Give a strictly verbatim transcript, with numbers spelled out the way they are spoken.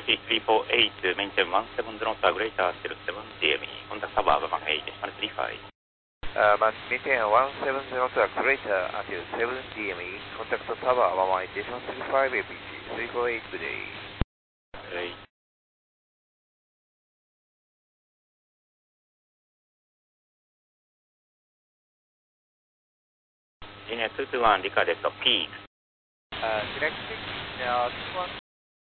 Security three four eight, maintain one seven zero to greater zero seven D M E. Contact tower one eight decimal three five. Uh, maintain one seven zero to greater until seven D M E. Contact tower one eight decimal three five A B C three four eight, good day. Great. Linear two two one, Rica Delta Peak. Uh, direct now two one